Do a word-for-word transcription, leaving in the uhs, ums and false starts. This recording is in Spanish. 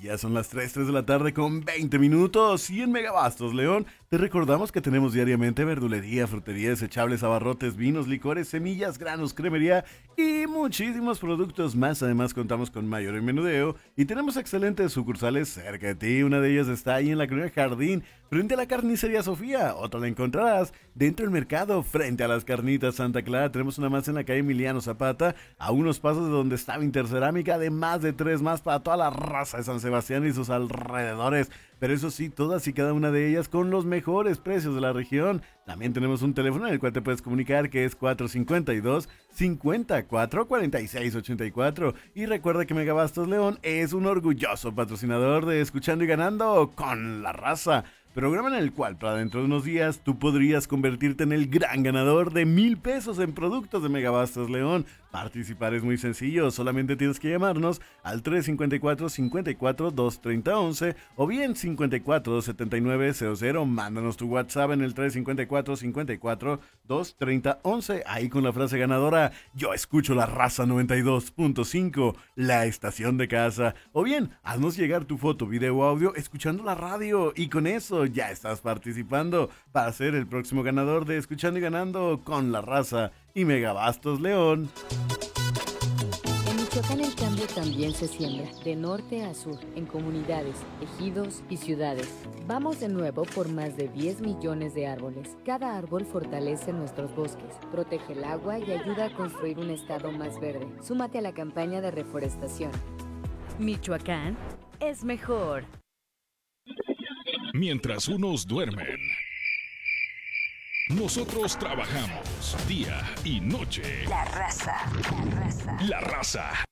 Ya son las tres tres de la tarde con veinte minutos y en Megabastos León te recordamos que tenemos diariamente verdulería, frutería, desechables, abarrotes, vinos, licores, semillas, granos, cremería y muchísimos productos más. Además contamos con mayor en menudeo y tenemos excelentes sucursales cerca de ti. Una de ellas está ahí en la colonia Jardín, frente a la carnicería Sofía. Otra la encontrarás dentro del mercado, frente a las carnitas Santa Clara. Tenemos una más en la calle Emiliano Zapata, a unos pasos de donde estaba Intercerámica, además de tres más para toda la raza de San Sebastián y sus alrededores. Pero eso sí, todas y cada una de ellas con los mejores precios de la región. También tenemos un teléfono en el cual te puedes comunicar, que es cuatro cinco dos, cinco cuatro, cuatro seis ocho cuatro. Y recuerda que Megabastos León es un orgulloso patrocinador de Escuchando y Ganando con la Raza, programa en el cual para dentro de unos días tú podrías convertirte en el gran ganador de mil pesos en productos de Megabastos León. Participar es muy sencillo, solamente tienes que llamarnos al tres cinco cuatro, cinco cuatro, dos tres cero, once o bien cinco cuatro, dos siete nueve, cero cero. Mándanos tu WhatsApp en el tres cinco cuatro, cinco cuatro, dos tres cero, once, ahí con la frase ganadora: yo escucho la Raza noventa y dos punto cinco, la estación de casa. O bien, haznos llegar tu foto, video o audio escuchando la radio y con eso ya estás participando para ser el próximo ganador de Escuchando y Ganando con la Raza y Megabastos León. En Michoacán el cambio también se siembra, de norte a sur, en comunidades, ejidos y ciudades. Vamos de nuevo por más de diez millones de árboles. Cada árbol fortalece nuestros bosques, protege el agua y ayuda a construir un estado más verde. Súmate a la campaña de reforestación. Michoacán es mejor. Mientras unos duermen, nosotros trabajamos día y noche. La raza, la raza. La Raza